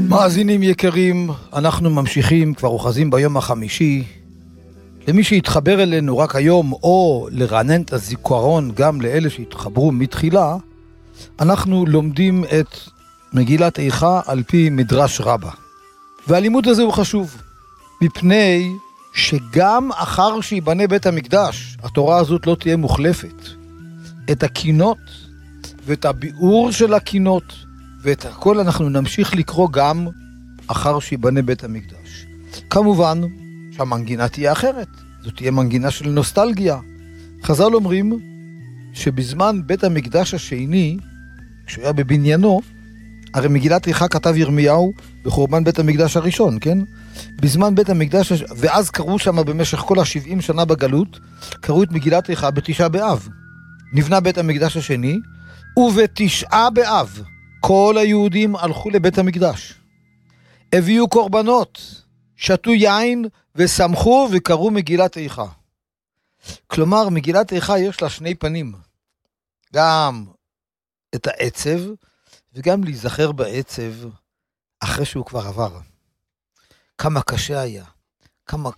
מאזינים יקרים, אנחנו ממשיכים, כבר אוחזים ביום החמישי. למי שהתחבר אלינו רק היום, או לרענן את הזיכרון גם לאלה שהתחברו מתחילה, אנחנו לומדים את מגילת איכה על פי מדרש רבה. והלימוד הזה הוא חשוב, מפני שגם אחר שיבנה בית המקדש, התורה הזאת לא תהיה מוחלפת. את הקינות ואת הביאור של הקינות ואת הכל אנחנו נמשיך לקרוא גם אחר שיבנה בית המקדש. כמובן שהמנגינה תהיה אחרת, זאת תהיה מנגינה של נוסטלגיה. חז"ל אומרים שבזמן בית המקדש השני, כשהוא היה בבניינו, הרי מגילת איכה כתב ירמיהו בחורבן בית המקדש הראשון, כן? בזמן בית המקדש, ואז קראו שם במשך כל ה-70 שנה בגלות, קראו את מגילת איכה בתשעה באב. נבנה בית המקדש השני, ובתשעה באב כל היהודים הלכו לבית המקדש. הביאו קורבנות, שתו יין ושמחו וקראו מגילת איכה. כלומר, מגילת איכה יש לה שני פנים. גם את העצב, וגם להיזכר בעצב אחרי שהוא כבר עבר. כמה קשה היה. כמה.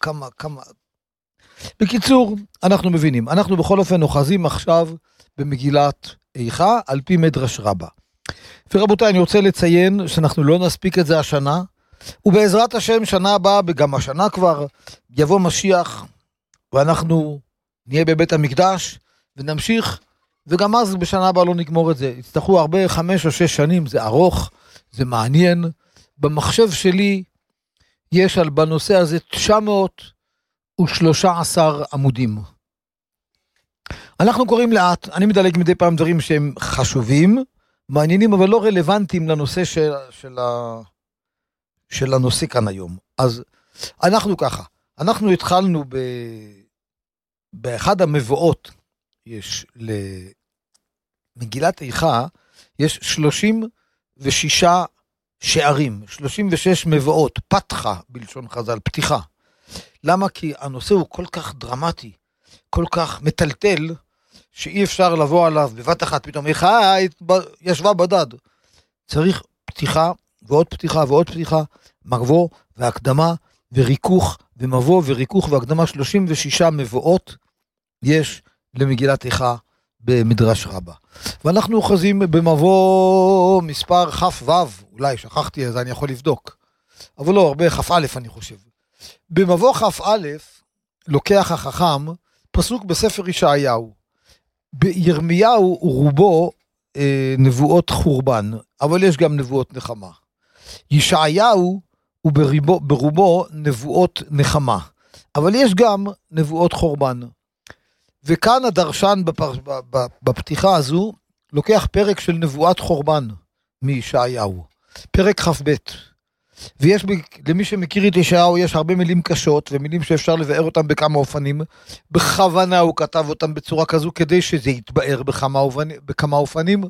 בקיצור, אנחנו מבינים. אנחנו בכל אופן אוחזים עכשיו במגילת איכה על פי מדרש רבה. ורבותיי, אני רוצה לציין שאנחנו לא נספיק את זה השנה, ובעזרת השם שנה הבאה, וגם השנה כבר, יבוא משיח, ואנחנו נהיה בבית המקדש, ונמשיך, וגם אז בשנה הבאה לא נגמור את זה. יצטרכו הרבה 5 או 6 שנים, זה ארוך, זה מעניין. במחשב שלי יש בנושא הזה 913 עמודים. אנחנו קוראים לאט, אני מדלג מדי פעם דברים שהם חשובים, מעניינים, אבל לא רלוונטיים לנושא של הנושא כאן היום. אז אנחנו ככה, אנחנו התחלנו באחד המבואות, יש למגילת איכה, יש 36 שערים, 36 מבואות, פתחה בלשון חז"ל, פתיחה. למה? כי הנושא הוא כל כך דרמטי, כל כך מטלטל, שאי אפשר לבוא עליו בבת אחת, פתאום איכה ישבה בדד. צריך פתיחה ועוד פתיחה ועוד פתיחה, מבוא והקדמה וריכוך ומבוא וריכוך והקדמה, 36 מבואות יש למגילת איכה במדרש רבה. ואנחנו אוחזים במבוא מספר כ"ו, אולי שכחתי, אז אני יכול לבדוק. אבל לא, הרבה כ"א אני חושב. במבוא כ"א לוקח החכם פסוק בספר ישעיהו. בירמיהו רובו נבואות חורבן, אבל יש גם נבואות נחמה. ישעיהו הוא ברובו נבואות נחמה, אבל יש גם נבואות חורבן. וכאן הדרשן בפתיחה הזו לוקח פרק של נבואת חורבן מישעיהו, פרק כ"ב. ויש, למי שמכיר את ישעיהו, יש הרבה מילים קשות, ומילים שאפשר לבאר אותם בכמה אופנים. בכוונה הוא כתב אותם בצורה כזו, כדי שזה יתבאר בכמה אופנים.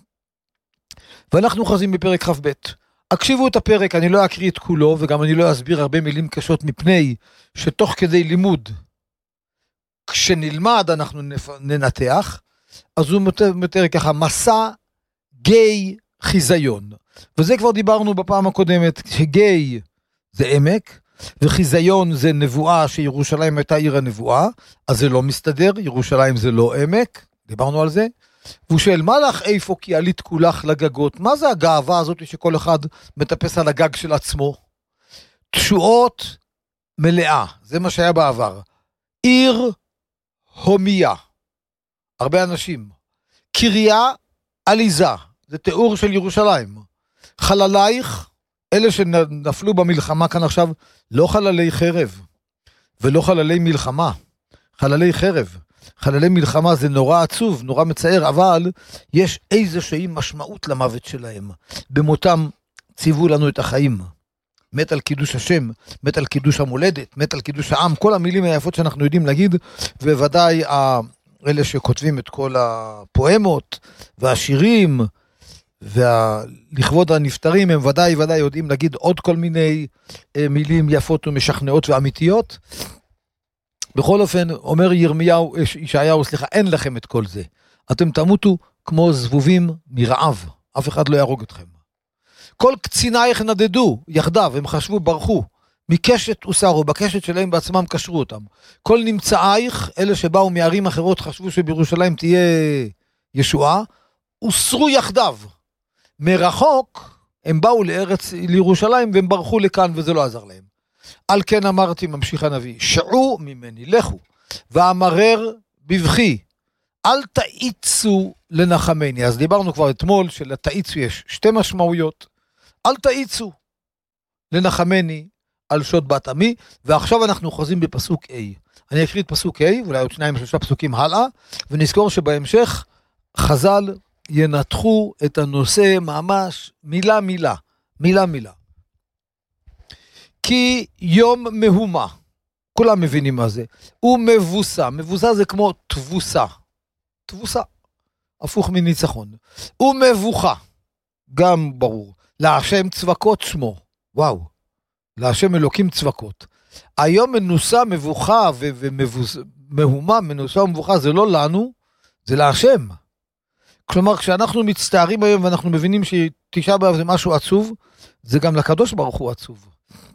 ואנחנו חוזים בפרק כ"ב. הקשיבו את הפרק, אני לא אקריא את כולו, וגם אני לא אסביר הרבה מילים קשות, מפני שתוך כדי לימוד, כשנלמד אנחנו ננתח, אז הוא מתאר ככה, מסע גיא חיזיון. וזה כבר דיברנו בפעם הקודמת, שגיא זה עמק, וחיזיון זה נבואה שירושלים הייתה עיר הנבואה, אז זה לא מסתדר, ירושלים זה לא עמק, דיברנו על זה. והוא שואל, מה לך איפה כי עלית כולך לגגות? מה זה הגאווה הזאת שכל אחד מטפס על הגג של עצמו? תשועות מלאה, זה מה שהיה בעבר. עיר הומיה, הרבה אנשים. קריה עליזה, זה תיאור של ירושלים. חללייך, אלה שנפלו במלחמה כאן עכשיו, לא חללי חרב, ולא חללי מלחמה, חללי חרב. חללי מלחמה זה נורא עצוב, נורא מצער, אבל יש איזושהי משמעות למוות שלהם. במותם ציוו לנו את החיים. מת על קידוש השם, מת על קידוש המולדת, מת על קידוש העם, כל המילים היפות שאנחנו יודעים להגיד, ובוודאי אלה שכותבים את כל הפואמות והשירים, ולכבוד הנפטרים, הם ודאי יודעים להגיד עוד כל מיני מילים יפות ומשכנעות ואמיתיות. בכל אופן, אומר ישעיהו, אין לכם את כל זה. אתם תמותו כמו זבובים מרעב, אף אחד לא יהרוג אתכם. כל קצינייך נדדו יחדיו, הם חשבו, ברחו. מקשת וסרו, בקשת שלהם בעצמם קשרו אותם. כל נמצאייך, אלה שבאו מערים אחרות, חשבו שבירושלים תהיה ישועה, הוסרו יחדיו. מרחוק, הם באו לירושלים, והם ברחו לכאן, וזה לא עזר להם. על כן אמרתי, ממשיך הנביא, שעו ממני, לכו, ואמרר בבכי, אל תאיצו לנחמני. אז דיברנו כבר אתמול, שלתאיצו יש שתי משמעויות, אל תאיצו לנחמני, על שוד בת עמי, ועכשיו אנחנו חוזרים בפסוק A. אני אקריא את פסוק A, ואולי עוד 2-3 פסוקים הלאה, ונזכור שבהמשך חז"ל ינתחו את הנושא ממש מילה מילה, מילה מילה. כי יום מהומה, כולם מבינים מה זה, הוא מבוסה, מבוסה זה כמו תבוסה, תבוסה, הפוך מניצחון, הוא מבוכה, גם ברור, להשם צבקות שמו, וואו, להשם אלוקים צבקות. היום מנוסה, מבוכה ומהומה, מנוסה ומבוכה, זה לא לנו, זה להשם. כלומר, כשאנחנו מצטערים היום ואנחנו מבינים שתשעה באב זה משהו עצוב, זה גם לקדוש ברוך הוא עצוב.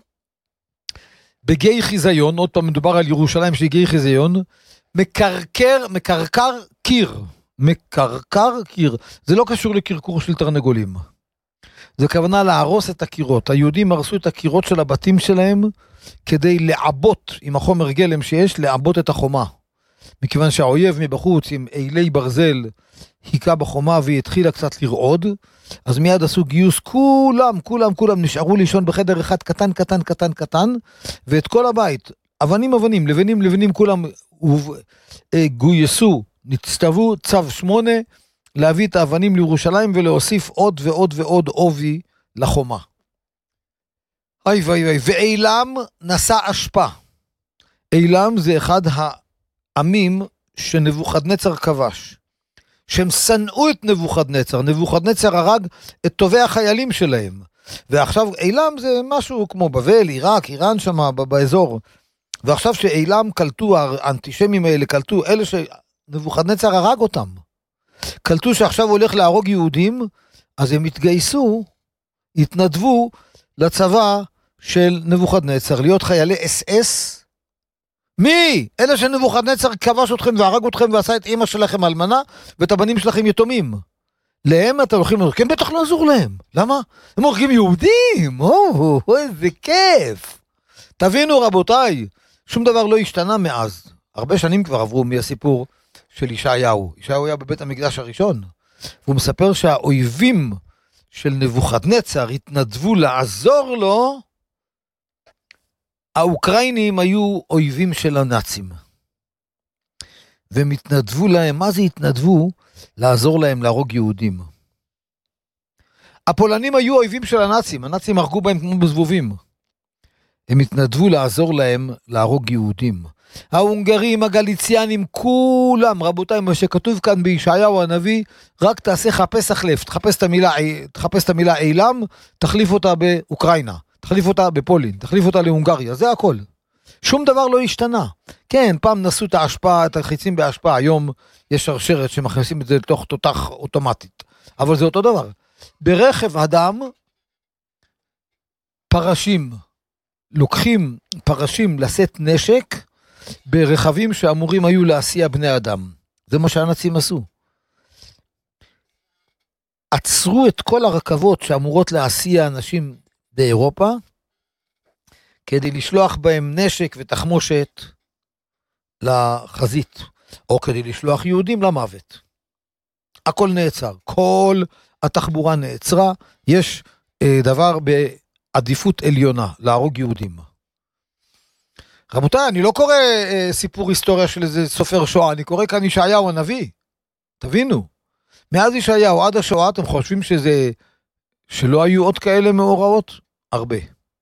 בגיא חיזיון, עוד פעם מדובר על ירושלים שהיא גיא חיזיון, מקרקר קיר. מקרקר קיר. זה לא קשור לקרקור של תרנגולים. זה כוונה להרוס את הקירות. היהודים הרסו את הקירות של הבתים שלהם, כדי לעבות, עם החומר גלם שיש, לעבות את החומה. מכיוון שהאויב מבחוץ, עם אילי ברזל, היכה בחומה והיא התחילה קצת לרעוד, אז מיד עשו גיוס, כולם נשארו לישון בחדר אחד קטן, ואת כל הבית, אבנים, לבנים, כולם גויסו, נצטוו, צו 8, להביא את האבנים לירושלים ולהוסיף עוד ועוד עובי לחומה. ואילם נשא אשפה. אילם זה אחד העמים שנבוכדנצר כבש. שהם שנאו את נבוכדנצר. נבוכדנצר הרג את טובי החיילים שלהם. ועכשיו אילם זה משהו כמו בבל, עיראק, איראן שם באזור. ועכשיו שאילם קלטו, האנטישמים האלה קלטו, אלה שנבוכדנצר הרג אותם. קלטו שעכשיו הולך להרוג יהודים, אז הם התגייסו, התנדבו לצבא של נבוכדנצר, להיות חיילי אס-אס. מי? אלה שנבוכדנצר כבש אתכם והרג אתכם ועשה את אמא שלכם אלמנה, ואת הבנים שלכם יתומים. להם אתם הולכים לעזור, כן בטח לא עזור להם. למה? הם הורגים יהודים, איזה כיף. תבינו רבותיי, שום דבר לא השתנה מאז. הרבה שנים כבר עברו מהסיפור של ישעיהו. ישעיהו היה בבית המקדש הראשון, והוא מספר שהאויבים של נבוכדנצר התנדבו לעזור לו. האוקראינים היו אויבים של הנאצים. והם התנדבו להם, מה זה התנדבו? לעזור להם להרוג יהודים. הפולנים היו אויבים של הנאצים, הנאצים הרגו בהם כמו בזבובים. הם התנדבו לעזור להם להרוג יהודים. ההונגרים, הגליציאנים, כולם, רבותיי, מה שכתוב כאן בישעיהו הנביא, רק תעשה חפש החלף, תחפש את המילה אילם, תחליף אותה באוקראינה, תחליף אותה בפולין, תחליף אותה להונגריה, זה הכל. שום דבר לא השתנה. כן, פעם נסו את ההשפעה, את החיצים בהשפעה, היום יש שרשרת שמכניסים את זה לתוך תותח אוטומטית, אבל זה אותו דבר. ברכב אדם, פרשים, לוקחים פרשים לשאת נשק, ברכבים שאמורים היו להסיע בני אדם. זה מה שהנאצים עשו. עצרו את כל הרכבות שאמורות להסיע אנשים באירופה, כדי לשלוח בהם נשק ותחמושת לחזית, או כדי לשלוח יהודים למוות. הכל נעצר, כל התחבורה נעצרה, יש דבר בעדיפות עליונה, להרוג יהודים. רבותיי, אני לא קורא סיפור היסטוריה של איזה סופר שואה, אני קורא כאן ישעיהו הנביא. תבינו, מאז ישעיהו עד השואה, אתם חושבים שלא היו עוד כאלה מאורעות? הרבה.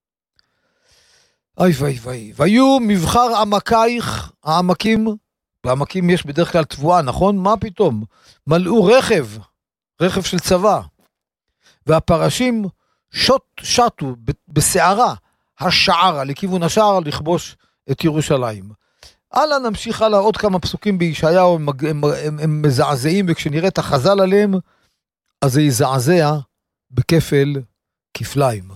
והיו מבחר עמקייך, העמקים, בעמקים יש בדרך כלל תבואה, נכון? מה פתאום? מלאו רכב של צבא, והפרשים שטו בסערה, השערה, לכיוון השער, לכבוש את ירושלים. הלאה, נמשיך הלאה, עוד כמה פסוקים בישעיהו, הם מזעזעים, וכשנראה את החז"ל עליהם, אז זה יזעזע בכפל כפליים.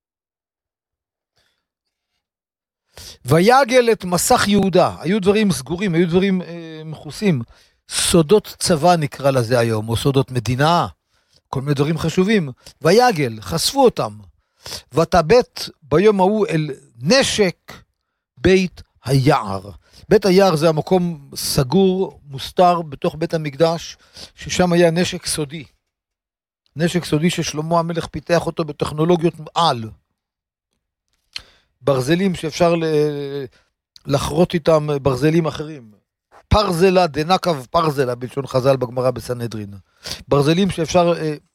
ויגל את מסך יהודה, היו דברים סגורים, היו דברים מחוסים, סודות צבא נקרא לזה היום, או סודות מדינה, כל מיני דברים חשובים, ויגל, חשפו אותם, ותבט ביום ההוא אל נשק בית היער. בית היער זה המקום סגור, מוסתר, בתוך בית המקדש, ששם היה נשק סודי. נשק סודי ששלמה המלך פיתח אותו בטכנולוגיות על. ברזלים שאפשר לחרות איתם ברזלים אחרים. פרזלה דנקב פרזלה, בלשון חז"ל בגמרא בסנהדרין. ברזלים שאפשר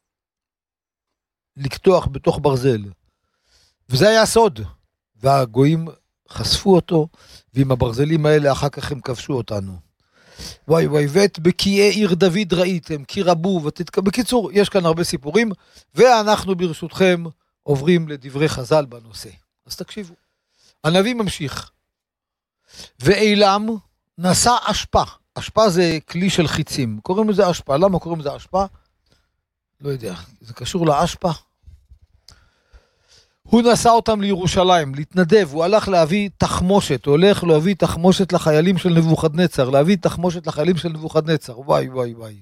לקטוח בתוך ברזל. וזה היה סוד. והגויים חשפו אותו, ועם הברזלים האלה אחר כך הם כבשו אותנו. וואי וואי, ואת בקיעי עיר דוד ראיתם, כי רבו בקיצור, יש כאן הרבה סיפורים, ואנחנו ברשותכם עוברים לדברי חז"ל בנושא. אז תקשיבו. הנביא ממשיך. ואילם נשא אשפה. אשפה זה כלי של חיצים. קוראים לזה אשפה. למה קוראים לזה אשפה? לא יודע. זה קשור לאשפה. הוא נשא אותם לירושלים, להתנדב. הוא הלך להביא תחמושת. הוא הולך להביא תחמושת לחיילים של נבוכדנצר. להביא תחמושת לחיילים של נבוכדנצר. וואי וואי וואי.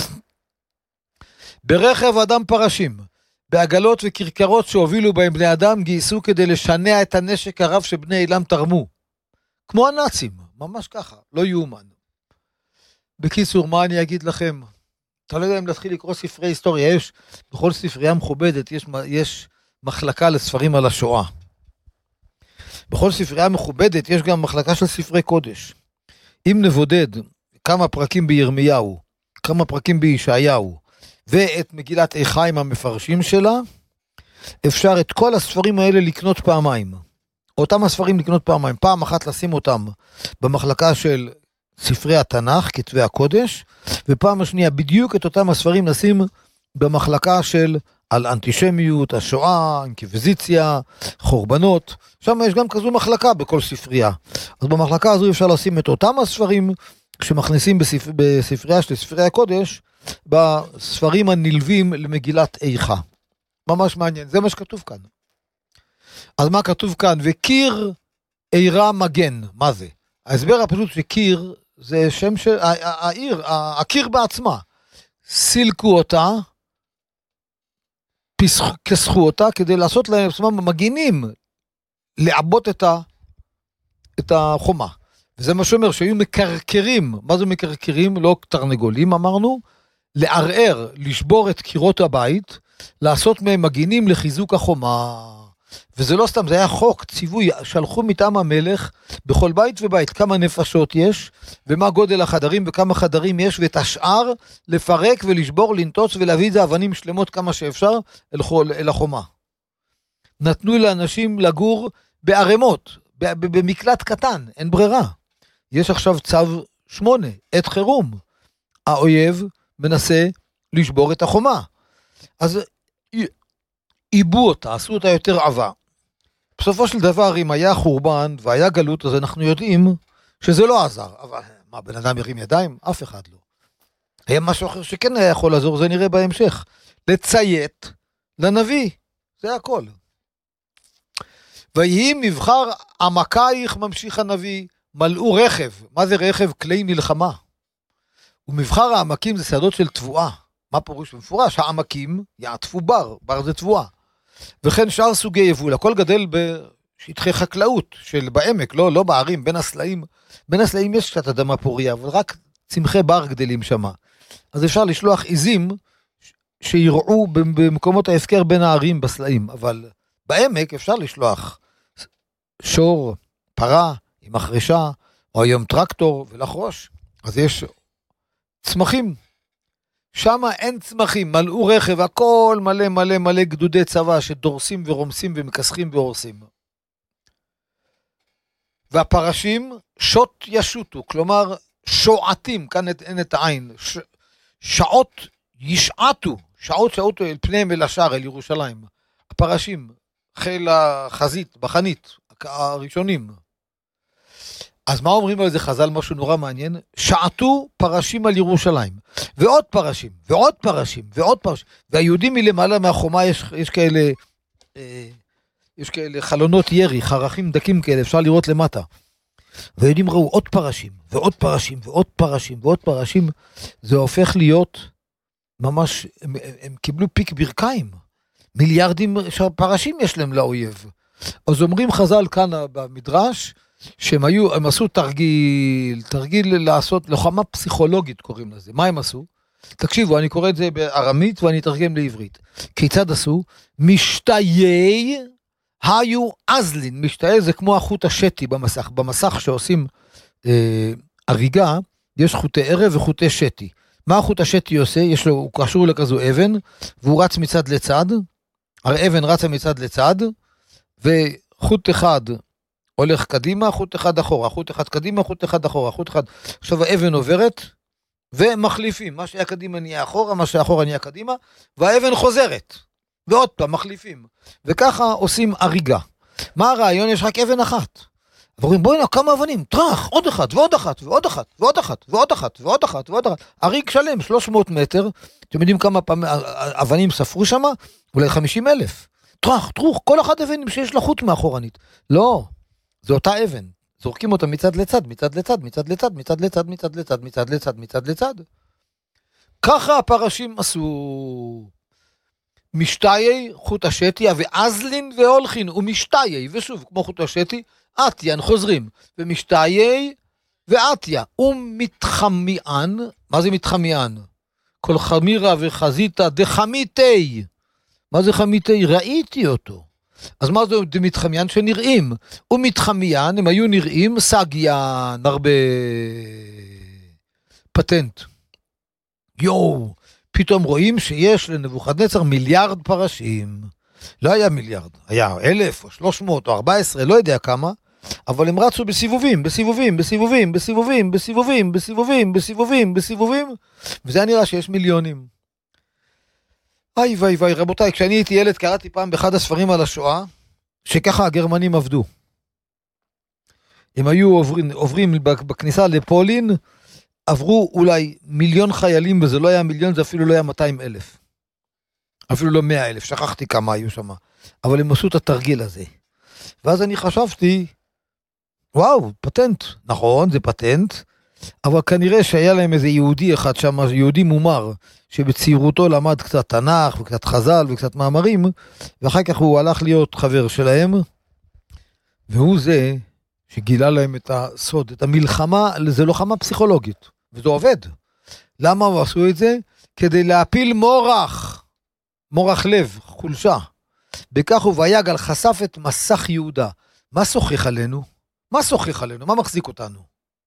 ברכב אדם פרשים. בעגלות וכרכרות שהובילו בהם בני אדם, גייסו כדי לשנע את הנשק הרב שבני אילם תרמו. כמו הנאצים, ממש ככה, לא יאומן. בקיצור, מה אני אגיד לכם? אתה לא יודע אם להתחיל לקרוא ספרי היסטוריה, יש, בכל ספרייה מכובדת, יש מחלקה לספרים על השואה. בכל ספרייה מכובדת, יש גם מחלקה של ספרי קודש. אם נבודד כמה פרקים בירמיהו, כמה פרקים בישעיהו, ואת מגילת איכה עם המפרשים שלה, אפשר את כל הספרים האלה לקנות פעמיים. אותם הספרים לקנות פעמיים. פעם אחת לשים אותם במחלקה של ספרי התנ"ך, כתבי הקודש, ופעם השנייה בדיוק את אותם הספרים לשים במחלקה של על אנטישמיות, השואה, אינקוויזיציה, חורבנות. שם יש גם כזו מחלקה בכל ספרייה. אז במחלקה הזו אפשר לשים את אותם הספרים שמכניסים בספרייה של ספרי הקודש, בספרים הנלווים למגילת איכה. ממש מעניין, זה מה שכתוב כאן. אז מה כתוב כאן? וקיר עירה מגן, מה זה? ההסבר הפשוט שקיר זה שם של העיר, הקיר בעצמה. סילקו אותה, כסחו אותה, כדי לעשות להם עצמם מגינים, לעבות את החומה. וזה מה שאומר, שהיו מקרקרים, מה זה מקרקרים? לא תרנגולים אמרנו, לערער, לשבור את קירות הבית, לעשות מהם מגינים לחיזוק החומה. וזה לא סתם, זה היה חוק, ציווי, שלחו מטעם המלך, בכל בית ובית, כמה נפשות יש, ומה גודל החדרים, וכמה חדרים יש, ואת השאר לפרק ולשבור, לנטוץ ולהביא את זה אבנים שלמות כמה שאפשר אל החומה. נתנו לאנשים לגור בערמות, במקלט קטן, אין ברירה. יש עכשיו צו 8, עת חירום. האויב מנסה לשבור את החומה. אז איבו אותה, עשו אותה יותר עבה. בסופו של דבר, אם היה חורבן והיה גלות, אז אנחנו יודעים שזה לא עזר. אבל מה, בן אדם ירים ידיים? אף אחד לא. היה משהו אחר שכן היה יכול לעזור, זה נראה בהמשך. לציית לנביא, זה הכל. ויהי מבחר עמקייך, ממשיך הנביא, מלאו רכב. מה זה רכב? כלי מלחמה. ומבחר העמקים זה שדות של תבואה. מה פירוש במפורש? העמקים יעטפו בר זה תבואה. וכן שאר סוגי יבול, הכל גדל בשטחי חקלאות של בעמק, לא בערים, בין הסלעים. בין הסלעים יש קצת אדמה פוריה, אבל רק צמחי בר גדלים שם. אז אפשר לשלוח עיזים שיראו במקומות ההפקר בין הערים בסלעים, אבל בעמק אפשר לשלוח שור, פרה, עם מחרשה, או היום טרקטור ולחרוש. אז יש צמחים. שם אין צמחים, מלאו רכב, הכל מלא מלא מלא גדודי צבא שדורסים ורומסים ומכסחים והורסים. והפרשים שוט ישוטו, כלומר שועטים, כאן אין את העין, שעות ישעטו, שעות אל פניהם אל השער, אל ירושלים. הפרשים, חיל החזית, בחנית, הראשונים. אז מה אומרים על זה חז"ל? משהו נורא מעניין. שעטו פרשים על ירושלים. ועוד פרשים, ועוד פרשים, ועוד פרשים. והיהודים מלמעלה מהחומה יש כאלה יש כאלה חלונות ירי, חרכים דקים כאלה, אפשר לראות למטה. והיהודים ראו עוד פרשים, ועוד פרשים, ועוד פרשים, ועוד פרשים. זה הופך להיות ממש, הם קיבלו פיק ברכיים. מיליארדים פרשים יש להם לאויב. אז אומרים חז"ל כאן במדרש, הם עשו תרגיל לעשות, לוחמה פסיכולוגית קוראים לזה. מה הם עשו? תקשיבו, אני קורא את זה בארמית ואני אתרגם לעברית. כיצד עשו? משתיי היו אזלין. משתיי זה כמו החוט השתי במסך. במסך שעושים הריגה, יש חוטי ערב וחוטי שתי. מה החוט השתי עושה? הוא קשור לכזו אבן, והוא רץ מצד לצד. הרי אבן רצה מצד לצד, וחוט אחד הולך קדימה, חוט אחד אחורה, חוט אחד קדימה, חוט אחד אחורה, חוט אחד. עכשיו האבן עוברת, ומחליפים. מה שהיה קדימה נהיה אחורה, מה שאחורה נהיה קדימה, והאבן חוזרת. ועוד פעם, מחליפים. וככה עושים הריגה. מה הרעיון? יש רק אבן אחת. ואומרים, בואי נה, כמה אבנים, טרח, עוד אחת, ועוד אחת, ועוד אחת, ועוד אחת, ועוד אחת, ועוד אחת, ועוד אחת. הריג שלם, 300 מטר. אתם יודעים כמה פעמים אבנים ספרו שם? אולי 50,000. טרח, כל אחד אבנים שיש לה חוט מאחורנית. לא, זו אותה אבן. זורקים אותה מצד לצד, מצד לצד, מצד לצד, מצד לצד, מצד לצד, מצד לצד, מצד לצד. ככה הפרשים עשו. משתיי חוט השתי, ואזלין והולכין, ומשתיי, ושוב, כמו חוט השתי, עתיין, חוזרים, ומשתיי ועתיה, ומתחמיאן, מה זה מתחמיאן? כל חמירה וחזיתה דחמיתי, מה זה חמיתי? ראיתי אותו. אז מה זה מתחמיאן? שנראים, ומתחמיאן, הם היו נראים, סגיין, הרבה פטנט. פתאום רואים שיש לנבוכדנצר מיליארד פרשים. לא היה מיליארד, היה 1,000 או 300 או 14, לא יודע כמה, אבל הם רצו בסיבובים, בסיבובים, בסיבובים, בסיבובים, בסיבובים, בסיבובים, בסיבובים, בסיבובים, וזה היה נראה שיש מיליונים. איי, רבותיי, כשאני הייתי ילד קראתי פעם באחד הספרים על השואה, שככה הגרמנים עבדו. הם היו עוברים בכניסה לפולין, עברו אולי 1,000,000 חיילים, וזה לא היה 1,000,000, זה אפילו לא היה 200,000. אפילו לא 100,000, שכחתי כמה היו שם. אבל הם עשו את התרגיל הזה. ואז אני חשבתי, וואו, פטנט. נכון, זה פטנט, אבל כנראה שהיה להם איזה יהודי אחד שם, יהודי מומר, שבצעירותו למד קצת תנ"ך, וקצת חז"ל, וקצת מאמרים, ואחר כך הוא הלך להיות חבר שלהם, והוא זה שגילה להם את הסוד, את המלחמה, זה לוחמה פסיכולוגית, וזה עובד. למה הוא עשו את זה? כדי להפיל מורח לב, חולשה. בכך הוא ויגל חשף את מסך יהודה. מה שוחח עלינו? מה שוחח עלינו? מה מחזיק אותנו?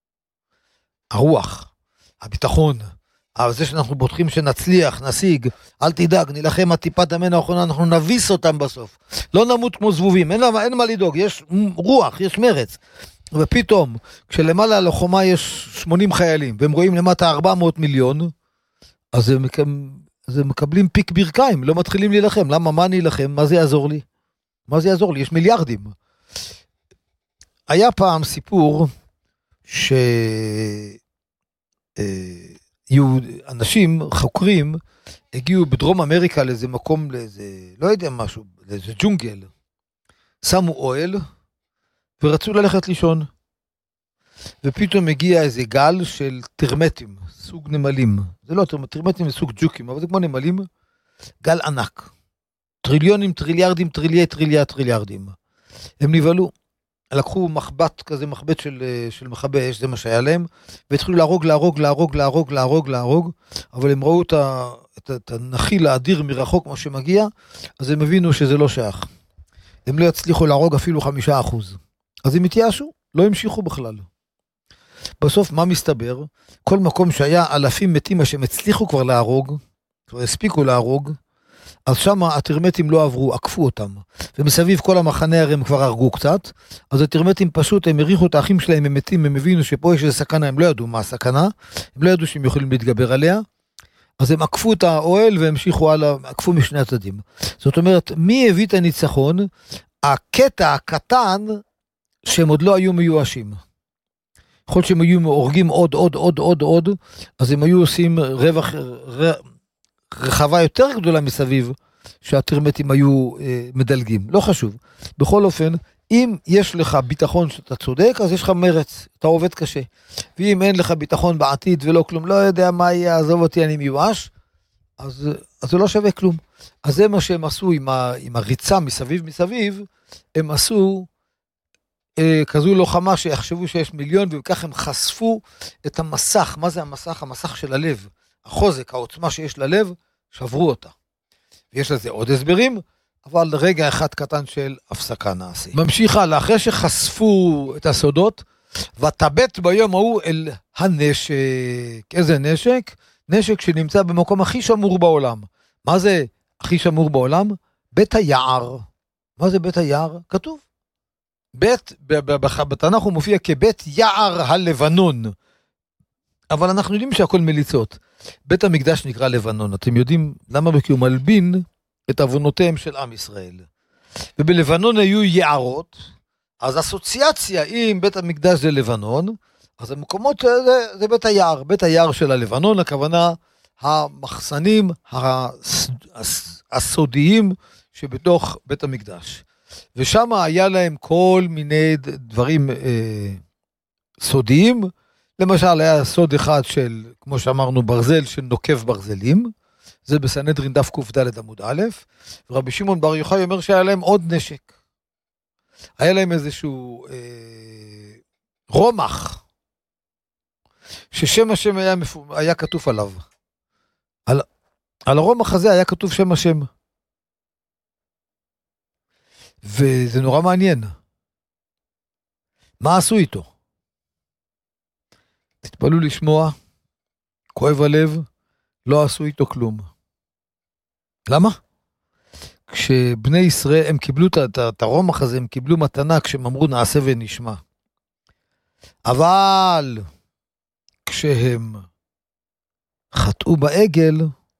הרוח, הביטחון, זה שאנחנו בוטחים שנצליח, נשיג, אל תדאג, נלחם עד טיפת דמנו האחרונה, אנחנו נביס אותם בסוף. לא נמות כמו זבובים, אין מה לדאוג, יש רוח, יש מרץ. ופתאום, כשלמעלה על החומה יש 80 חיילים, והם רואים למטה 400 מיליון, אז הם מקבלים פיק ברכיים, לא מתחילים להילחם. למה? מה נילחם? מה זה יעזור לי? מה זה יעזור לי? יש מיליארדים. היה פעם סיפור אנשים, חוקרים, הגיעו בדרום אמריקה לאיזה מקום, לאיזה, לא יודע משהו, לאיזה ג'ונגל. שמו אוהל, ורצו ללכת לישון. ופתאום הגיע איזה גל של טרמטים, סוג נמלים. זה לא טרמטים, זה סוג ג'וקים, אבל זה כמו נמלים. גל ענק. טריליונים, טריליארדים, טריליארדים. הם נבהלו. לקחו מחבט כזה, מחבט של מכבי אש, זה מה שהיה להם, והתחילו להרוג, אבל הם ראו את הנחיל האדיר מרחוק כמו שמגיע, אז הם הבינו שזה לא שייך. הם לא יצליחו להרוג אפילו 5%. אז הם התייאשו, לא המשיכו בכלל. בסוף מה מסתבר? כל מקום שהיה אלפים מתים שהם הצליחו כבר להרוג, כבר הספיקו להרוג, אז שם הטרמטים לא עברו, עקפו אותם. ומסביב כל המחנה הרי הם כבר הרגו קצת, אז הטרמטים פשוט, הם הריחו את האחים שלהם, הם מתים, הם הבינו שפה יש איזו סכנה, הם לא ידעו מה הסכנה, הם לא ידעו שהם יכולים להתגבר עליה, אז הם עקפו את האוהל והמשיכו הלאה, עקפו משני הצדדים. זאת אומרת, מי הביא את הניצחון? הקטע הקטן שהם עוד לא היו מיואשים. יכול שהם היו הורגים עוד, אז הם היו עושים רחבה יותר גדולה מסביב, שהטרמטים היו מדלגים, לא חשוב. בכל אופן, אם יש לך ביטחון שאתה צודק, אז יש לך מרץ, אתה עובד קשה. ואם אין לך ביטחון בעתיד ולא כלום, לא יודע מה יהיה, עזוב אותי, אני מיואש, אז זה לא שווה כלום. אז זה מה שהם עשו עם הריצה מסביב, הם עשו כזו לוחמה שיחשבו שיש מיליון, וכך הם חשפו את המסך. מה זה המסך? המסך של הלב. החוזק, העוצמה שיש ללב, שברו אותה. ויש לזה עוד הסברים, אבל רגע אחד קטן של הפסקה נעשה. ממשיך הלאה, אחרי שחשפו את הסודות, ותבט ביום ההוא אל הנשק. איזה נשק? נשק שנמצא במקום הכי שמור בעולם. מה זה הכי שמור בעולם? בית היער. מה זה בית היער? כתוב. בתנ"ך הוא מופיע כבית יער הלבנון. אבל אנחנו יודעים שהכל מליצות. בית המקדש נקרא לבנון. אתם יודעים למה? כי הוא מלבין את עוונותיהם של עם ישראל. ובלבנון היו יערות, אז אסוציאציה עם בית המקדש זה לבנון, אז המקומות זה בית היער. בית היער של הלבנון, הכוונה המחסנים הסודיים שבתוך בית המקדש. ושם היה להם כל מיני דברים סודיים, למשל היה סוד אחד של, כמו שאמרנו, ברזל של נוקב ברזלים, זה בסנהדרין דף קד עמוד א', ורבי שמעון בר יוחאי אומר שהיה להם עוד נשק. היה להם איזשהו רומח, ששם השם היה כתוב עליו. על הרומח הזה היה כתוב שם השם. וזה נורא מעניין. מה עשו איתו? תתפלאו לשמוע, כואב הלב, לא עשו איתו כלום. למה? כשבני ישראל, הם קיבלו את הרומח הזה, הם קיבלו מתנה כשהם אמרו נעשה ונשמע. אבל כשהם חטאו בעגל,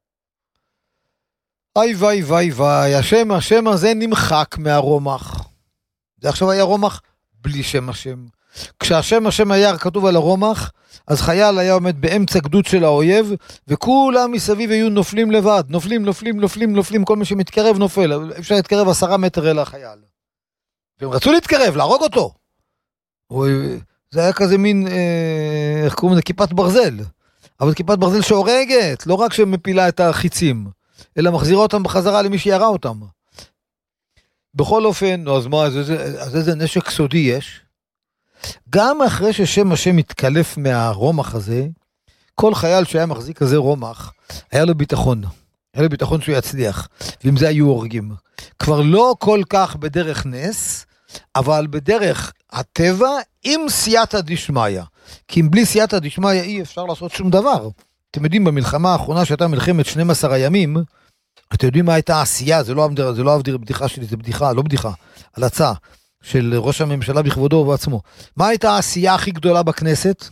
איי, השם הזה נמחק מהרומח. זה עכשיו היה רומח בלי שם השם. כשהשם היה כתוב על הרומח, אז חייל היה עומד באמצע גדוד של האויב, וכולם מסביב היו נופלים לבד, נופלים, כל מי שמתקרב נופל, אפשר להתקרב 10 מטר אל החייל. והם רצו להתקרב, להרוג אותו. זה היה כזה מין, איך קוראים לזה, כיפת ברזל. אבל כיפת ברזל שהורגת, לא רק שמפילה את החיצים, אלא מחזירה אותם בחזרה למי שירה אותם. בכל אופן, אז מה, אז איזה נשק סודי יש? גם אחרי ששם השם מתקלף מהרומח הזה, כל חייל שהיה מחזיק כזה רומח, היה לו ביטחון. היה לו ביטחון שהוא יצליח, ועם זה היו הורגים. כבר לא כל כך בדרך נס, אבל בדרך הטבע עם סייעתא דשמיא. כי אם בלי סייעתא דשמיא אי אפשר לעשות שום דבר. אתם יודעים, במלחמה האחרונה שהייתה מלחמת 12 הימים, אתם יודעים מה הייתה העשייה, זה לא בדיחה שלי, זה בדיחה, לא בדיחה, הלצה של ראש הממשלה בכבודו ובעצמו. מה הייתה העשייה הכי גדולה בכנסת?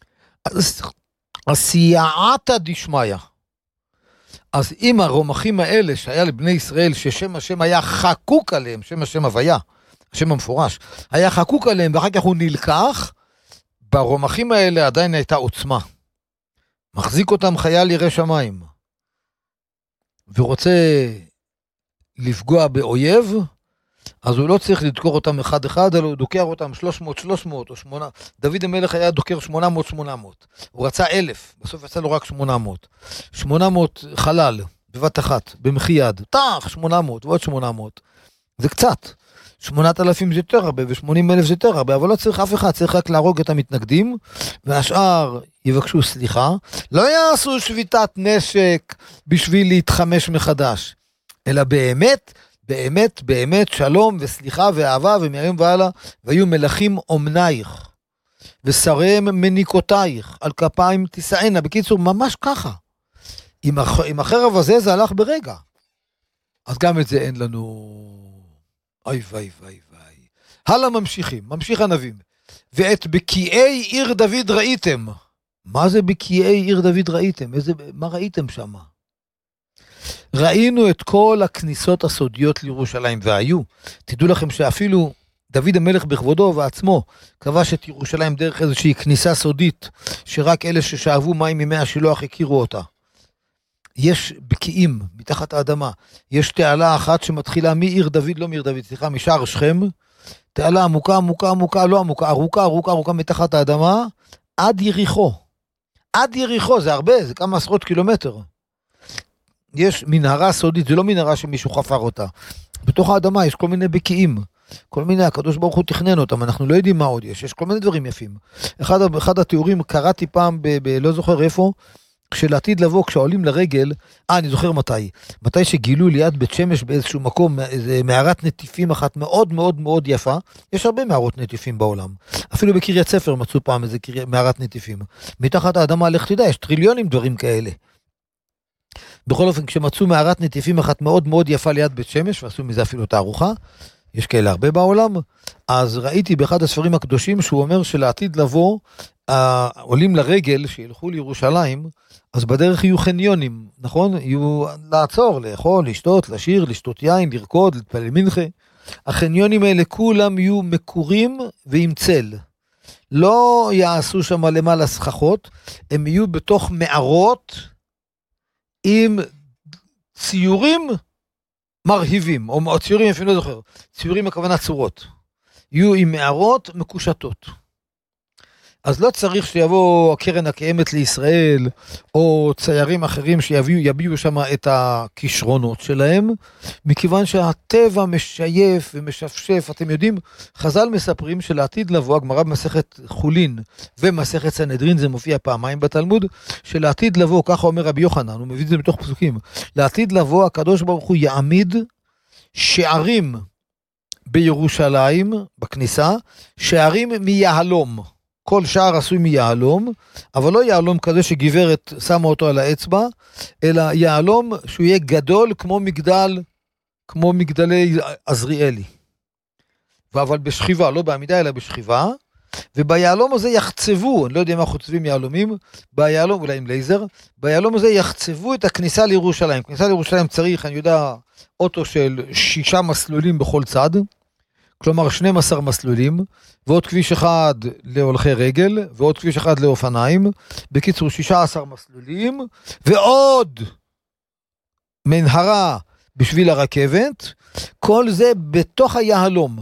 הסייעתא דשמיא. אז אם הרומחים האלה שהיה לבני ישראל, ששם השם היה חקוק עליהם, שם השם הוויה, השם המפורש, היה חקוק עליהם, ואחר כך הוא נלקח, ברומחים האלה עדיין הייתה עוצמה. מחזיק אותם חייל ירא שמיים, ורוצה לפגוע באויב, אז הוא לא צריך לדקור אותם אחד אחד, אלא הוא דוקר אותם 300 או 8. דוד המלך היה דוקר 800. הוא רצה 1,000, בסוף יצא לו רק 800. 800 חלל, בבת אחת, במחי יד. 800 ועוד 800. זה קצת. 8,000 זה יותר הרבה, ו80,000 זה יותר הרבה, אבל לא צריך אף אחד, צריך רק להרוג את המתנגדים, והשאר יבקשו סליחה. לא יעשו שביתת נשק בשביל להתחמש מחדש, אלא באמת שלום וסליחה ואהבה, ומהיום והלאה, והיו מלכים אומנייך, ושריהם מניקותייך, על כפיים תישאנה. בקיצור, ממש ככה. עם החרב הזה זה הלך ברגע. אז גם את זה אין לנו. אוי. הלאה ממשיך הנביא. ואת בקיעי עיר דוד ראיתם. מה זה בקיעי עיר דוד ראיתם? מה ראיתם שם? ראינו את כל הכניסות הסודיות לירושלים, והיו. תדעו לכם שאפילו דוד המלך בכבודו ובעצמו כבש את ירושלים דרך איזושהי כניסה סודית, שרק אלה ששאבו מים ממי השילוח הכירו אותה. יש בקיעים מתחת האדמה, יש תעלה אחת שמתחילה מעיר דוד, לא מעיר דוד, סליחה, משער שכם, תעלה עמוקה, עמוקה, עמוקה, לא עמוקה, ארוכה, ארוכה, ארוכה מתחת האדמה, עד יריחו. עד יריחו, זה הרבה, זה כמה עשרות קילומטר. יש מנהרה סודית, זה לא מנהרה שמישהו חפר אותה. בתוך האדמה יש כל מיני בקיעים, כל מיני, הקדוש ברוך הוא תכנן אותם, אנחנו לא יודעים מה עוד יש כל מיני דברים יפים. אחד התיאורים, קראתי פעם, לא זוכר איפה, כשלעתיד לבוא, כשעולים לרגל, אני זוכר מתי שגילו ליד בית שמש באיזשהו מקום, איזה מערת נטיפים אחת מאוד מאוד מאוד יפה, יש הרבה מערות נטיפים בעולם, אפילו בקריית ספר מצאו פעם איזה מערת נטיפים, מתחת האדמה, לך תדע, יש טריליונים דברים כאלה. בכל אופן, כשמצאו מערת נטיפים אחת מאוד מאוד יפה ליד בית שמש, ועשו מזה אפילו תערוכה, יש כאלה הרבה בעולם, אז ראיתי באחד הספרים הקדושים, שהוא אומר שלעתיד לבוא, עולים לרגל, שילכו לירושלים, אז בדרך יהיו חניונים, נכון? יהיו לעצור, לאכול, לשתות, לשיר, לשתות יין, לרקוד, להתפלל מנחה. החניונים האלה כולם יהיו מקורים ועם צל. לא יעשו שם למעלה סככות, הם יהיו בתוך מערות עם ציורים מרהיבים, או ציורים, אפילו לא זוכר, ציורים הכוונה צורות. יהיו עם מערות מקושטות. אז לא צריך שיבוא הקרן הקיימת לישראל, או ציירים אחרים שיביאו שם את הכישרונות שלהם, מכיוון שהטבע משייף ומשפשף. אתם יודעים, חז"ל מספרים שלעתיד לבוא, הגמרא במסכת חולין ומסכת סנהדרין, זה מופיע פעמיים בתלמוד, שלעתיד לבוא, ככה אומר רבי יוחנן, הוא מביא את זה מתוך פסוקים, לעתיד לבוא הקדוש ברוך הוא יעמיד שערים בירושלים, בכניסה, שערים מיהלום. כל שער עשוי מיהלום, אבל לא יהלום כזה שגברת שמה אותו על האצבע, אלא יהלום שהוא יהיה גדול כמו מגדלי עזריאלי. אבל בשכיבה, לא בעמידה אלא בשכיבה, וביהלום הזה יחצבו, אני לא יודע מה חוצבים יהלומים, ביהלום, אולי עם לייזר, ביהלום הזה יחצבו את הכניסה לירושלים. כניסה לירושלים צריך, אני יודע, אוטו של 6 מסלולים בכל צד, כלומר 12 מסלולים, ועוד כביש אחד להולכי רגל, ועוד כביש אחד לאופניים, בקיצור 16 מסלולים, ועוד מנהרה בשביל הרכבת, כל זה בתוך היהלום.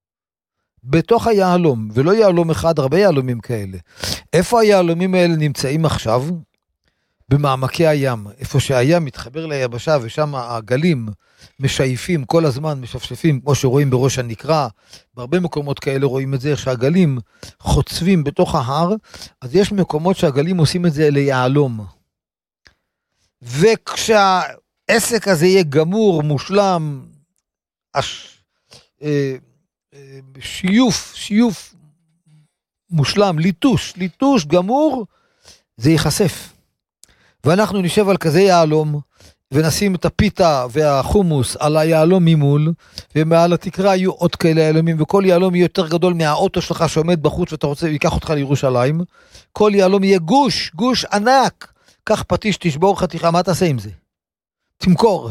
בתוך היהלום, ולא יהלום אחד, הרבה יהלומים כאלה. איפה היהלומים האלה נמצאים עכשיו? במעמקי הים, איפה שהים מתחבר ליבשה, ושם הגלים משייפים כל הזמן, משפשפים, כמו שרואים בראש הנקרה, בהרבה מקומות כאלה רואים את זה, שהגלים חוצבים בתוך ההר, אז יש מקומות שהגלים עושים את זה ליהלום. וכשהעסק הזה יהיה גמור, מושלם, שיוף מושלם, ליטוש גמור, זה ייחשף. ואנחנו נשב על כזה יהלום, ונשים את הפיתה והחומוס על היהלום ממול, ומעל התקרה יהיו עוד כאלה יהלומים, וכל יהלום יהיה יותר גדול מהאוטו שלך שעומד בחוץ, ואתה רוצה, ייקח אותך לירושלים, כל יהלום יהיה גוש ענק, קח פטיש, תשבור חתיכה, מה תעשה עם זה? תמכור.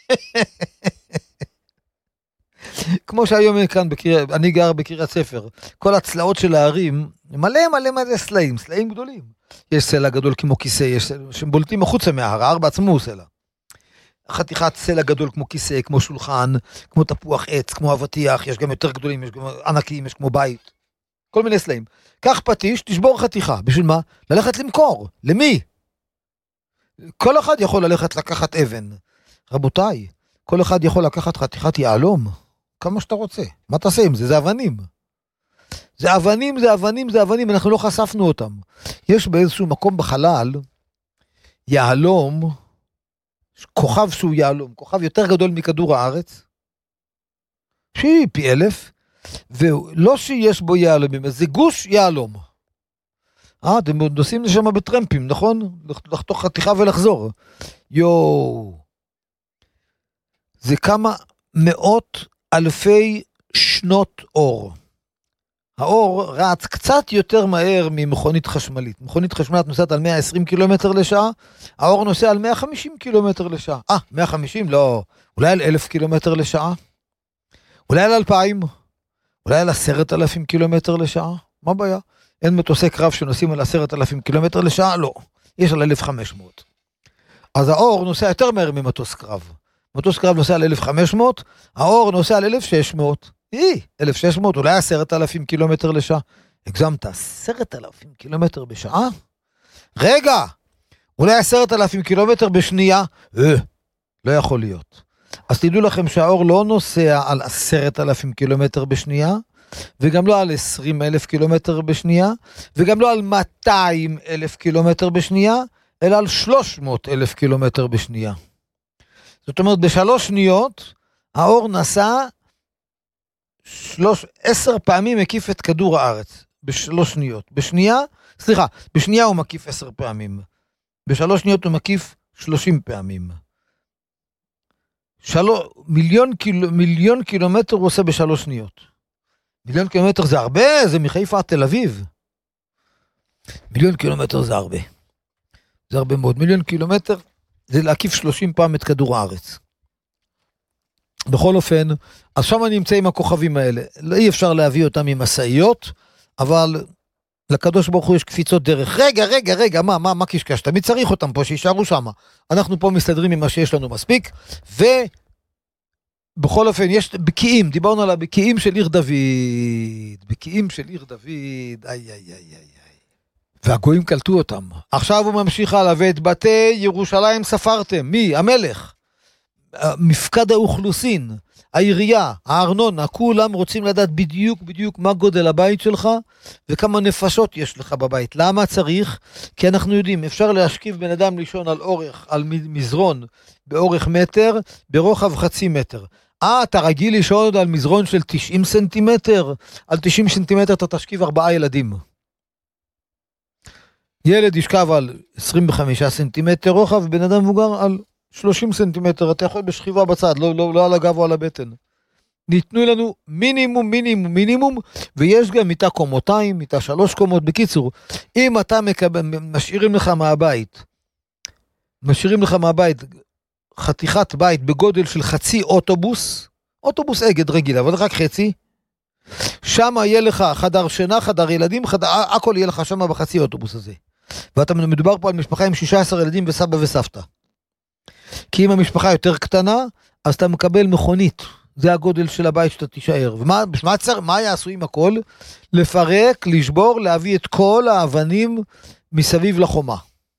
כמו שהיום כאן, אני גר בקריית ספר, כל הצלעות של הערים, מלא סלעים גדולים. יש סלע גדול כמו כיסא, יש סלע שבולטים החוצה מההר, ההר בעצמו הוא סלע. חתיכת סלע גדול כמו כיסא, כמו שולחן, כמו תפוח עץ, כמו אבטיח, יש גם יותר גדולים, יש גם ענקים, יש כמו בית. כל מיני סלעים. קח פטיש, תשבור חתיכה. בשביל מה? ללכת למכור. למי? כל אחד יכול ללכת לקחת אבן. רבותיי, כל אחד יכול לקחת חתיכת יהלום. כמה שאתה רוצה. מה תעשה עם זה? זה אבנים. זה אבנים, אנחנו לא חשפנו אותם. יש באיזשהו מקום בחלל, יהלום, כוכב שהוא יהלום, כוכב יותר גדול מכדור הארץ, שהיא פי 1000, ולא שיש בו יהלומים, זה גוש יהלום. אתם נוסעים לשם בטרמפים, נכון? לחתוך חתיכה ולחזור. זה כמה מאות אלפי שנות אור. האור רץ קצת יותר מהר ממכונית חשמלית. מכונית חשמלית נוסעת על 120 קילומטר לשעה, האור נוסע על 150 קילומטר לשעה. 150? לא. אולי על 1,000 קילומטר לשעה? אולי על 2,000? אולי על 10,000 קילומטר לשעה? מה בעיה? אין מטוסי קרב שנוסעים על 10,000 קילומטר לשעה? לא. יש על 1,500. אז האור נוסע יותר מהר ממטוס קרב. מטוס קרב נוסע על 1,500, האור נוסע על 1,600. 1,600, אולי 10,000 קילומטר לשעה. הגזמת, 10,000 קילומטר בשעה? רגע, אולי 10,000 קילומטר בשנייה? לא יכול להיות. אז תדעו לכם שהאור לא נוסע על 10,000 קילומטר בשנייה, וגם לא על 20,000 קילומטר בשנייה, וגם לא על 200,000 קילומטר בשנייה, אלא על 300,000 קילומטר בשנייה. זאת אומרת, בשלוש שניות, האור נסע 10 פעמים מקיף את כדור הארץ. בשלוש שניות. בשנייה הוא מקיף 10 פעמים. בשלוש שניות הוא מקיף 30 פעמים. מיליון קילומטר הוא עושה בשלוש שניות. מיליון קילומטר זה הרבה, זה מחיפה עד תל אביב. מיליון קילומטר זה הרבה. זה הרבה מאוד. מיליון קילומטר זה להקיף 30 פעם את כדור הארץ. בכל אופן, אז שם נמצאים הכוכבים האלה. לא אי אפשר להביא אותם עם מסעיות, אבל לקדוש ברוך הוא יש קפיצות דרך. רגע, מה קשקש? תמיד צריך אותם פה, שישארו שם. אנחנו פה מסתדרים עם מה שיש לנו מספיק, ובכל אופן, יש בקיעים, דיברנו על הבקיעים של עיר דוד, איי. והגויים קלטו אותם. עכשיו הוא ממשיך הלאה, ואת בתי ירושלים ספרתם. מי? המלך. מפקד האוכלוסין, העירייה, הארנונה, כולם רוצים לדעת בדיוק מה גודל הבית שלך, וכמה נפשות יש לך בבית. למה צריך? כי אנחנו יודעים, אפשר להשכיב בן אדם לישון על מזרון באורך מטר, ברוחב חצי מטר. אתה רגיל לישון על מזרון של 90 סנטימטר? על 90 סנטימטר אתה תשכיב 4 ילדים. ילד ישכב על 25 סנטימטר רוחב, ובן אדם מבוגר על 30 סנטימטר, אתה יכול בשכיבה בצד, לא על הגב או על הבטן. ניתנו לנו מינימום, ויש גם מיטה קומותיים, מיטה 3 קומות. בקיצור, אם אתה משאירים לך מהבית חתיכת בית בגודל של חצי אוטובוס אגד רגיל, אבל רק חצי, שם יהיה לך חדר שינה, חדר ילדים, הכל יהיה לך שם בחצי אוטובוס הזה. ואתה מדובר פה על משפחה עם 16 ילדים וסבא וסבתא. כי אם המשפחה יותר קטנה, אז אתה מקבל מכונית. זה הגודל של הבית שאתה תישאר. מה יעשו עם הכל? לפרק, לשבור, להביא את כל האבנים מסביב לחומה.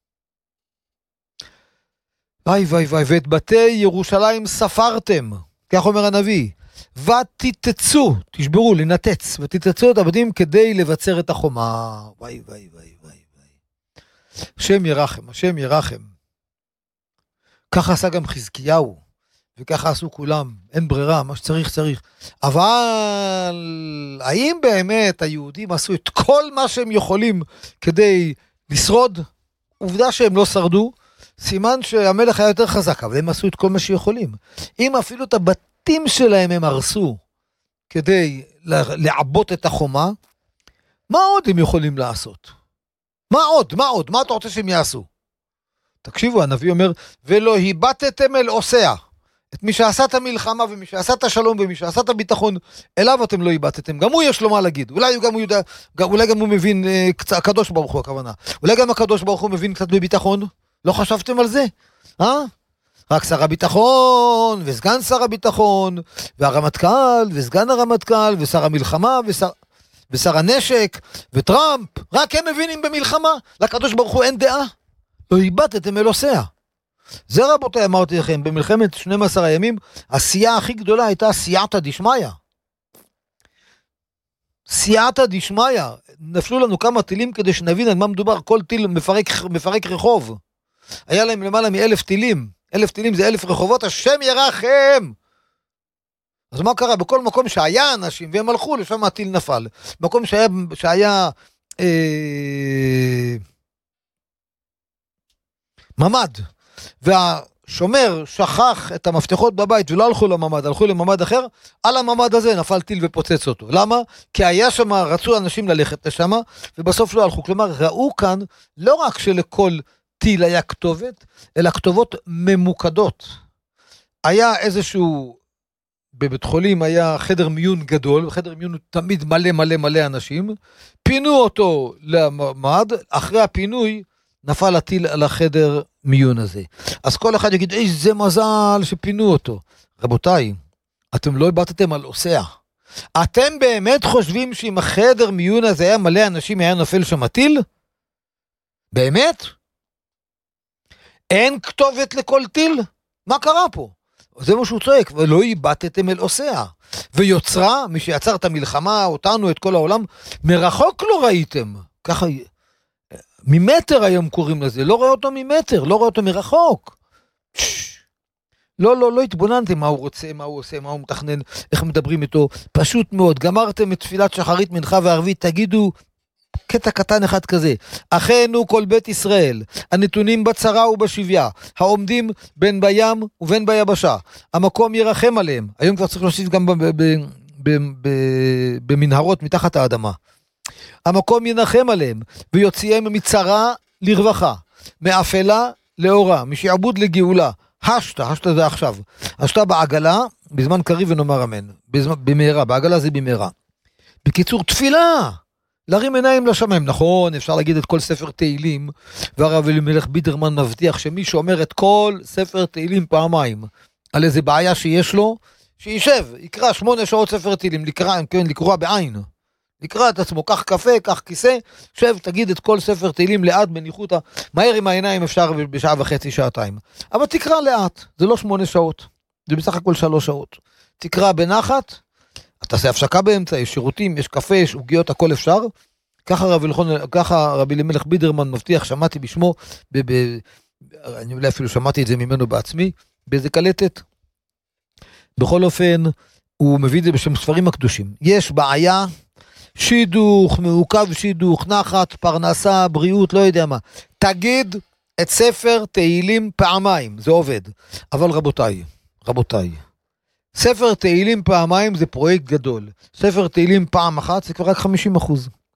ואת בתי ירושלים ספרתם, כך אומר הנביא. ותתצו, תשברו, לנתץ, ותתצו את הבתים כדי לבצר את החומה. וואי. השם ירחם. ככה עשה גם חזקיהו, וככה עשו כולם, אין ברירה, מה שצריך. אבל האם באמת היהודים עשו את כל מה שהם יכולים כדי לשרוד? עובדה שהם לא שרדו, סימן שהמלך היה יותר חזק, אבל הם עשו את כל מה שיכולים. אם אפילו את הבתים שלהם הם הרסו כדי לעבות את החומה, מה עוד הם יכולים לעשות? מה עוד? מה אתה רוצה שהם יעשו? תקשיבו, הנביא אומר, ולא היבטתם אל עושיה. את מי שעשה את המלחמה, ומי שעשה את השלום, ומי שעשה את הביטחון, אליו אתם לא היבטתם. גם הוא יש לו מה להגיד. אולי גם הוא מבין, הקדוש ברוך הוא הכוונה. אולי גם הקדוש ברוך הוא מבין קצת בביטחון. לא חשבתם על זה? רק שר הביטחון, וסגן שר הביטחון, והרמטכ"ל, וסגן הרמטכ"ל, ושר המלחמה, ושר הנשק, וטראמפ. רק הם מבינים במלחמה. לקדוש ברוך הוא אין דעה. לא היבטתם אל עושיה. זה רבותיי, אמרתי לכם, במלחמת 12 הימים, הסיעה הכי גדולה הייתה סייעתא דשמיא. סייעתא דשמיא. נפלו לנו כמה טילים כדי שנבין על מה מדובר. כל טיל מפרק רחוב. היה להם למעלה מ1,000 טילים. 1,000 טילים זה 1,000 רחובות, השם ירחם. אז מה קרה? בכל מקום שהיה אנשים, והם הלכו, לשם הטיל נפל. מקום שהיה ממד, והשומר שכח את המפתחות בבית ולא הלכו לממד, הלכו לממד אחר, על הממד הזה נפל טיל ופוצץ אותו. למה? כי היה שם, רצו אנשים ללכת לשם, ובסוף לא הלכו. כלומר, ראו כאן לא רק שלכל טיל היה כתובת, אלא כתובות ממוקדות. היה איזשהו, בבית חולים היה חדר מיון גדול, חדר מיון תמיד מלא אנשים, פינו אותו לממד, אחרי הפינוי, נפל הטיל על החדר מיון הזה. אז כל אחד יגיד, איזה מזל שפינו אותו. רבותיי, אתם לא הבטתם על עושיה. אתם באמת חושבים שאם החדר מיון הזה היה מלא אנשים, היה נופל שם הטיל? באמת? אין כתובת לכל טיל? מה קרה פה? זה מה שהוא צועק, ולא הבטתם אל עושיה. ויוצרה, מי שיצר את המלחמה, אותנו, את כל העולם, מרחוק לא ראיתם. ככה, ממטר היום קוראים לזה, לא רואה אותו ממטר, לא רואה אותו מרחוק. לא התבוננתם מה הוא רוצה, מה הוא עושה, מה הוא מתכנן, איך מדברים איתו. פשוט מאוד, גמרתם את תפילת שחרית, מנחה וערבית, תגידו קטע קטן אחד כזה. אחינו כל בית ישראל, הנתונים בצרה ובשביה, העומדים בין בים ובין ביבשה, המקום ירחם עליהם. היום כבר צריך להוסיף גם במנהרות מתחת האדמה. המקום ינחם עליהם, ויוציאם מצרה לרווחה, מאפלה לאורה, משעבוד לגאולה. השתה זה עכשיו. השתה בעגלה, בזמן קריב ונאמר אמן. במהרה, בעגלה זה במהרה. בקיצור, תפילה. להרים עיניים לשמיים. נכון, אפשר להגיד את כל ספר תהילים, והרב אלימלך בידרמן מבטיח שמי שאומר את כל ספר תהילים פעמיים, על איזה בעיה שיש לו, שישב, יקרא 8 שעות ספר תהילים, לקרוא בעין. לקרא את עצמו, קח קפה, קח כיסא, שב, תגיד את כל ספר תהילים לאט, בניחותא, מהר עם העיניים אפשר בשעה וחצי, שעתיים. אבל תקרא לאט, זה לא 8 שעות, זה בסך הכל 3 שעות. תקרא בנחת, תעשה הפסקה באמצע, יש שירותים, יש קפה, יש עוגיות, הכל אפשר. ככה רבי אלימלך בידרמן מבטיח, שמעתי בשמו, אני אולי אפילו שמעתי את זה ממנו בעצמי, באיזה קלטת. בכל אופן, הוא מביא את זה בשם ספרים הקדושים. יש בעיה, שידוך, מעוקב שידוך, נחת, פרנסה, בריאות, לא יודע מה. תגיד את ספר תהילים פעמיים, זה עובד. אבל רבותיי, ספר תהילים פעמיים זה פרויקט גדול. ספר תהילים פעם אחת זה כבר רק 50%.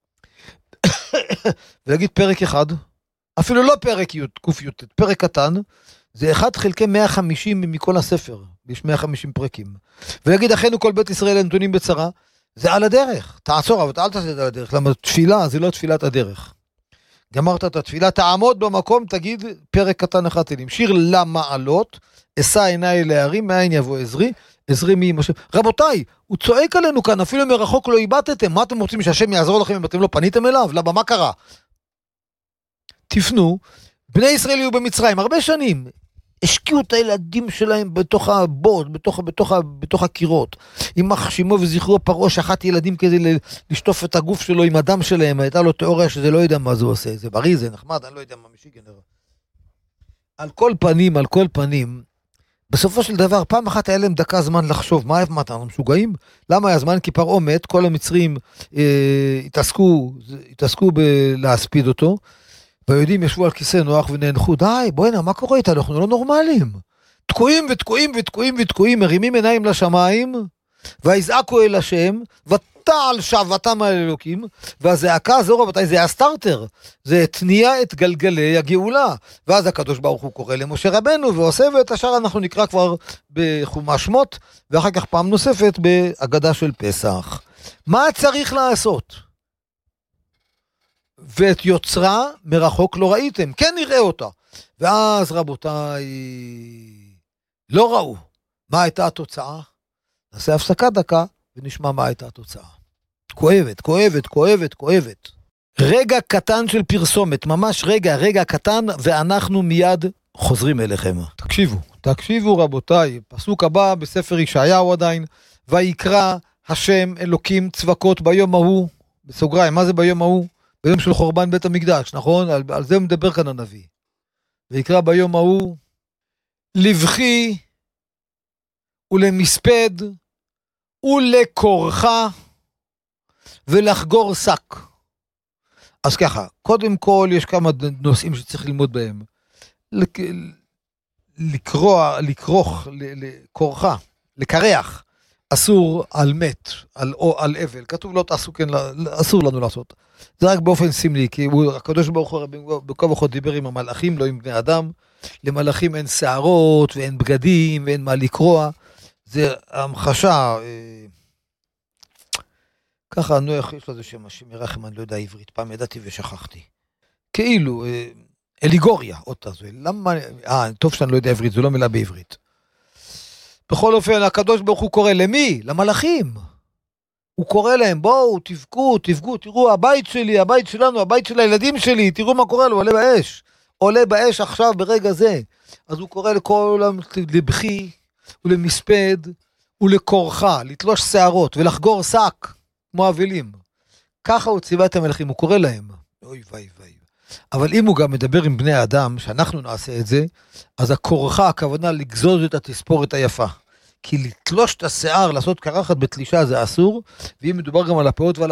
ולהגיד פרק אחד, אפילו לא פרק ק"י, פרק קטן, זה 1 חלקי 150 מכל הספר, יש 150 פרקים. ולהגיד אחינו כל בית ישראל הנתונים בצרה, זה על הדרך, תעצור, אבל אל תעשה את זה על הדרך, למה תפילה זה לא תפילת הדרך. גמרת את התפילה, תעמוד במקום, תגיד פרק קטן אחד תהילים, שיר למעלות, אשא עיניי להרים, מאין יבוא עזרי, עזרי מי עם השם. רבותיי, הוא צועק עלינו כאן, אפילו מרחוק לא איבדתם, מה אתם רוצים שהשם יעזור לכם אם אתם לא פניתם אליו? למה, מה קרה? תפנו, בני ישראל יהיו במצרים, הרבה שנים, השקיעו את הילדים שלהם בתוך הבוט, בתוך הקירות, יימח שמו וזכרו פרעה שחט ילדים כדי לשטוף את הגוף שלו עם הדם שלהם, הייתה לו תיאוריה שזה לא יודע מה זה עושה, זה בריא, זה נחמד, אני לא יודע מה משיגנר. על כל פנים, בסופו של דבר, פעם אחת היה להם דקה זמן לחשוב, מה אנחנו משוגעים? למה היה זמן? כי פרעה מת, כל המצרים התעסקו בלהספיד אותו, והיהודים ישבו על כיסא נוח ונאנחו, די, בואי, מה קורה איתנו? אנחנו לא נורמליים. תקועים, מרימים עיניים לשמיים, ויזעקו אל השם, ותעל שבתם על אלוקים, והזעקה הזו, רבותיי, זה הסטארטר, זה תניע את גלגלי הגאולה, ואז הקדוש ברוך הוא קורא למשה רבנו, ועושה, ואת השאר אנחנו נקרא כבר בחומש שמות, ואחר כך פעם נוספת בהגדה של פסח. מה צריך לעשות? ואת יוצרה מרחוק לא ראיתם, כן נראה אותה. ואז רבותיי, לא ראו. מה הייתה התוצאה? נעשה הפסקה דקה, ונשמע מה הייתה התוצאה. כואבת. רגע קטן של פרסומת, ממש רגע קטן, ואנחנו מיד חוזרים אליכם. תקשיבו רבותיי, פסוק הבא בספר ישעיהו עדיין, ויקרא השם אלוקים צבקות ביום ההוא, בסוגריים, מה זה ביום ההוא? ביום של חורבן בית המקדש, נכון? על זה מדבר כאן הנביא. ויקרא ביום ההוא, לבכי ולמספד ולקורחה ולחגור שק. אז ככה, קודם כל יש כמה נושאים שצריך ללמוד בהם. לקורחה, לקרח, אסור על מת, או על אבל. כתוב לא תעשו כן, אסור לנו לעשות. זה רק באופן סמלי, כי הקדוש ברוך הוא בכל וכל דיבר עם המלאכים, לא עם בני אדם. למלאכים אין שערות ואין בגדים ואין מה לקרוע. זה המחשה, ככה נוח, יש לזה שם, השם ירחם, אני לא יודע עברית, פעם ידעתי ושכחתי. כאילו, אליגוריה, אותה זה. למה, טוב שאני לא יודע עברית, זו לא מילה בעברית. בכל אופן, הקדוש ברוך הוא קורא למי? למלאכים. הוא קורא להם, בואו, תבכו, תראו, הבית שלי, הבית שלנו, הבית של הילדים שלי, תראו מה קורה לו, עולה באש. עולה באש עכשיו ברגע זה. אז הוא קורא לכל לבכי ולמספד ולקורחה, לתלוש שערות ולחגור שק, כמו אבלים. ככה הוא ציווה את המלאכים, הוא קורא להם. אוי ואי ואי. אבל אם הוא גם מדבר עם בני האדם, שאנחנו נעשה את זה, אז הקורחה, הכוונה לגזוז את התספורת היפה. כי לתלוש את השיער, לעשות קרחת בתלישה זה אסור, ואם מדובר גם על הפאות ועל